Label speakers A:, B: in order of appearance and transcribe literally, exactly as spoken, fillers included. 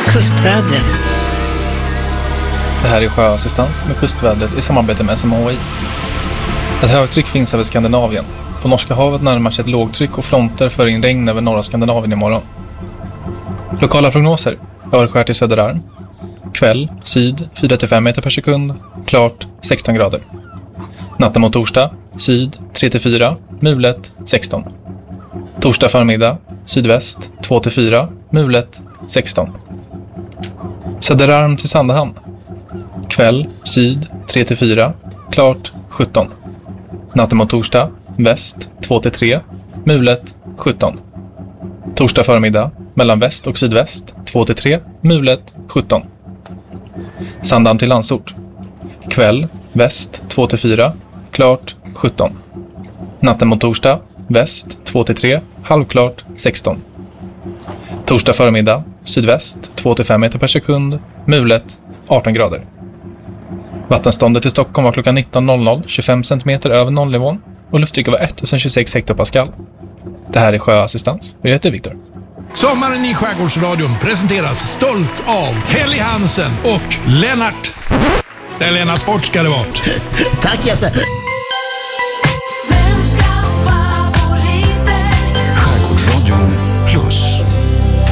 A: Kustvädret.
B: Det här är Sjöassistans med kustvädret i samarbete med S M H I. Ett högtryck finns över Skandinavien. På Norska havet närmar sig ett lågtryck och fronter för in regn över norra Skandinavien imorgon. Lokala prognoser. Örskär till Söderarm. Kväll, syd, fyra till fem meter per sekund. Klart, sexton grader. Natten mot torsdag, syd, tre till fyra. Mulet, sexton. Torsdag förmiddag, sydväst, två till fyra. Mulet, sexton. Söderarm till Sandhamn. Kväll, syd, tre till fyra. Klart, sjutton. Natten mot torsdag, väst, två till tre. Mulet, sjutton. Torsdag förmiddag, mellan väst och sydväst, två till tre. Mulet, sjutton. Sandhamn till Landsort. Kväll, väst, två till fyra. Klart, sjutton. Natten mot torsdag, väst, två till tre. Halvklart, sexton. Torsdag förmiddag, sydväst, två till fem meter per sekund. Mulet, arton grader. Vattenståndet i Stockholm var klockan nitton tjugofem centimeter över nollnivån och lufttrycket var tusen tjugosex hektopascal. Det här är Sjöassistans och jag heter Viktor.
C: Sommaren i Skärgårdsradion presenteras stolt av Helly Hansen och Lennart. Det är Lennart Sport ska det vara.
D: Tack Jesse.